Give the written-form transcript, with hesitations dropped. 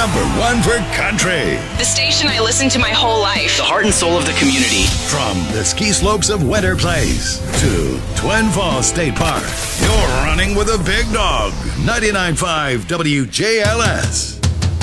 number one for country. The station I listened to my whole life. The heart and soul of the community. From the ski slopes of Winter Place to Twin Falls State Park, you're running with a big dog. 99.5 WJLS.